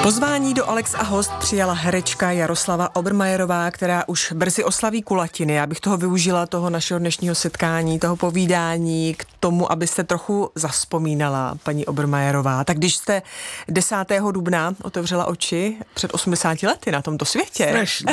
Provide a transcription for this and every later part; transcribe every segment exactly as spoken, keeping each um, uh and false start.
Pozvání do Alex a host přijala herečka Jaroslava Obermajerová, která už brzy oslaví kulatiny. Já bych toho využila, toho našeho dnešního setkání, toho povídání k tomu, abyste trochu zavzpomínala, paní Obermajerová. Tak když jste desátého dubna otevřela oči před osmdesáti lety na tomto světě, strašně.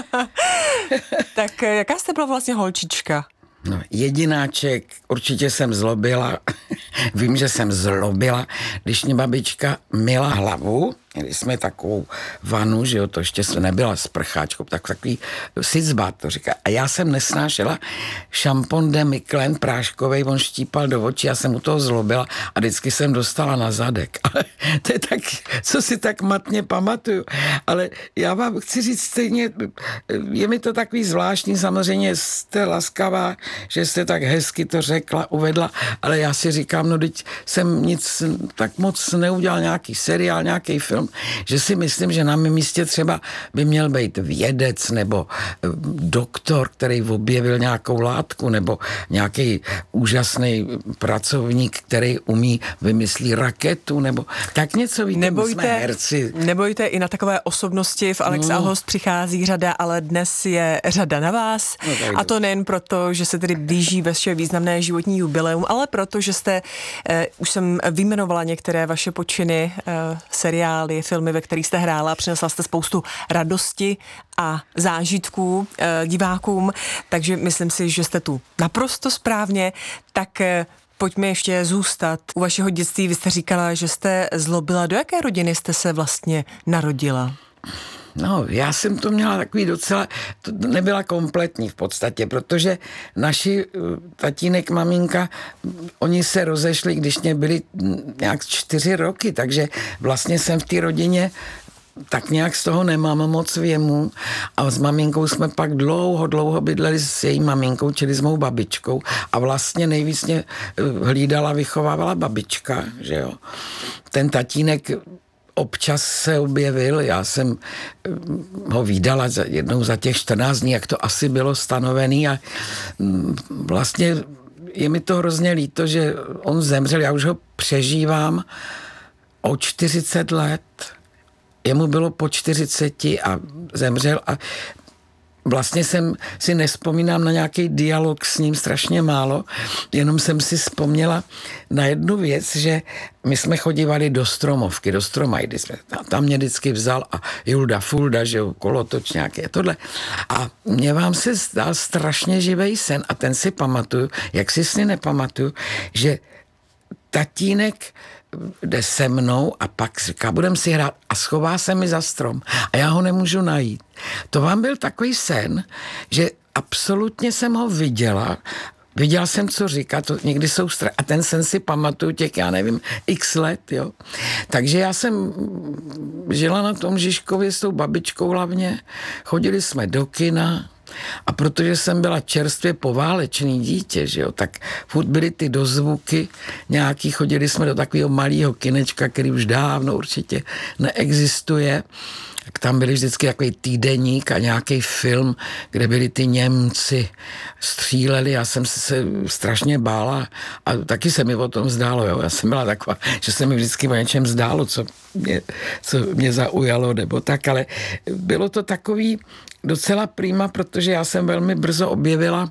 tak jaká jste byla vlastně holčička? No, jedináček, určitě jsem zlobila, vím, že jsem zlobila, když mě babička myla hlavu, měli jsme takovou vanu, že jo, to ještě nebyla sprcháčkou, tak takový sicbát, to říká. A já jsem nesnášela šampon de Michelin práškovej, on štípal do očí, já jsem u toho zlobila a vždycky jsem dostala na zadek. Ale to je tak, co si tak matně pamatuju. Ale já vám chci říct stejně, je mi to takový zvláštní, samozřejmě jste laskavá, že jste tak hezky to řekla, uvedla, ale já si říkám, no teď jsem nic tak moc neudělal, nějaký seriál, nějaký film, že si myslím, že na mém místě třeba by měl být vědec nebo doktor, který objevil nějakou látku, nebo nějaký úžasný pracovník, který umí vymyslí raketu, nebo tak něco, víte, nebojte, jsme herci. Nebojte, i na takové osobnosti v Alex a host přichází řada, ale dnes je řada na vás. No, a to nejen proto, že se tedy blíží vaše významné životní jubileum, ale proto, že jste, eh, už jsem vyjmenovala některé vaše počiny, eh, seriály, filmy, ve kterých jste hrála a přinesla jste spoustu radosti a zážitků eh, divákům, takže myslím si, že jste tu naprosto správně, tak eh, pojďme ještě zůstat u vašeho dětství. Vy jste říkala, že jste zlobila. Do jaké rodiny jste se vlastně narodila? No, já jsem to měla takový docela, to nebyla kompletní v podstatě, protože naši tatínek, maminka, oni se rozešli, když mě byli nějak čtyři roky, takže vlastně jsem v té rodině tak nějak z toho nemám moc věmu a s maminkou jsme pak dlouho, dlouho bydleli s její maminkou, čili s mou babičkou a vlastně nejvíc mě hlídala, vychovávala babička, že jo. Ten tatínek občas se objevil, já jsem ho vídala za, jednou za těch čtrnáct dní, jak to asi bylo stanovený a vlastně je mi to hrozně líto, že on zemřel, já už ho přežívám o čtyřicet let, jemu bylo po čtyřiceti a zemřel a vlastně jsem si nespomínám na nějaký dialog s ním strašně málo, jenom jsem si vzpomněla na jednu věc, že my jsme chodívali do Stromovky, do Stromajdy, jsme, tam mě vždycky vzal a Julda Fulda, že jo, kolotoč nějaké tohle. A mě vám se zdal strašně živej sen a ten si pamatuju, jak si sny nepamatuju, že tatínek jde se mnou a pak říká, budem si hrát a schová se mi za strom a já ho nemůžu najít. To vám byl takový sen, že absolutně jsem ho viděla, viděla jsem, co říká, to někdy jsou stra... a ten sen si pamatuju těch, já nevím, x let, jo. Takže já jsem žila na tom Žižkově s tou babičkou hlavně, chodili jsme do kina, a protože jsem byla čerstvě poválečný dítě, že jo, tak furt byly ty dozvuky nějaký, chodili jsme do takového malého kinečka, který už dávno určitě neexistuje. Tak tam byly vždycky takový týdeník a nějaký film, kde byli ty Němci stříleli, já jsem se strašně bála a taky se mi o tom zdálo, jo. Já jsem byla taková, že se mi vždycky o něčem zdálo, co mě, co mě zaujalo, nebo tak, ale bylo to takový docela prima, protože já jsem velmi brzo objevila,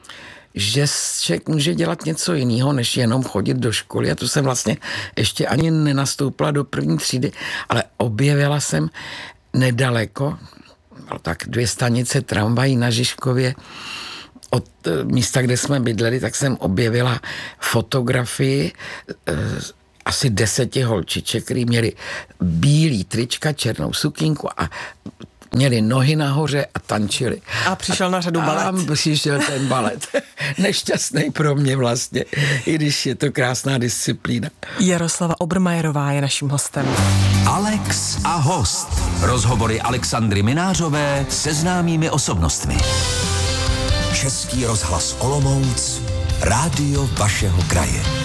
že člověk může dělat něco jiného, než jenom chodit do školy. A to jsem vlastně ještě ani nenastoupila do první třídy, ale objevila jsem nedaleko, tak dvě stanice tramvají na Žižkově, od místa, kde jsme bydleli, tak jsem objevila fotografii asi deseti holčiček, který měli bílý trička, černou sukínku a měli nohy nahoře a tančili. A přišel a, na řadu balet. A přišel ten balet. Nešťastný pro mě vlastně, i když je to krásná disciplína. Jaroslava Obermajerová je naším hostem. Alex a host. Rozhovory Alexandry Minářové se známými osobnostmi. Český rozhlas Olomouc, rádio vašeho kraje.